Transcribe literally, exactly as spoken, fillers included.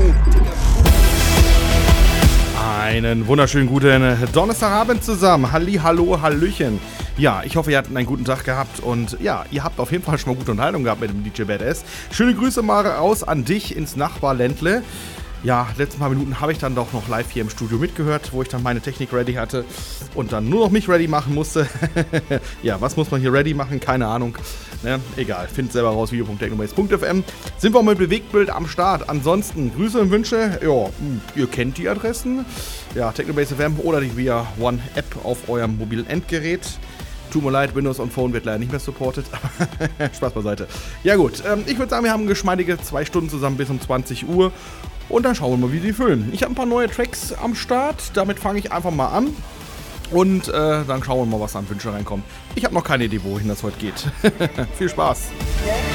Einen wunderschönen guten Donnerstagabend zusammen. Halli, hallo, hallöchen. Ja, ich hoffe, ihr hattet einen guten Tag gehabt und ja, ihr habt auf jeden Fall schon mal gute Unterhaltung gehabt mit dem D J Badass. Schöne Grüße mal raus an dich ins Nachbarländle. Ja, letzten paar Minuten habe ich dann doch noch live hier im Studio mitgehört, wo ich dann meine Technik ready hatte und dann nur noch mich ready machen musste. Ja, was muss man hier ready machen? Keine Ahnung. Ne? Egal, findet selber raus, video punkt technobase punkt f m. Sind wir mit Bewegtbild am Start. Ansonsten Grüße und Wünsche. Ja, ihr kennt die Adressen. Ja, Technobase F M oder die Via One App auf eurem mobilen Endgerät. Tut mir leid, Windows und Phone wird leider nicht mehr supported. Spaß beiseite. Ja gut, ähm, ich würde sagen, wir haben geschmeidige zwei Stunden zusammen bis um zwanzig Uhr. Und dann schauen wir mal, wie sie füllen. Ich habe ein paar neue Tracks am Start. Damit fange ich einfach mal an. Und äh, dann schauen wir mal, was an Wünsche reinkommt. Ich habe noch keine Idee, wohin das heute geht. Viel Spaß.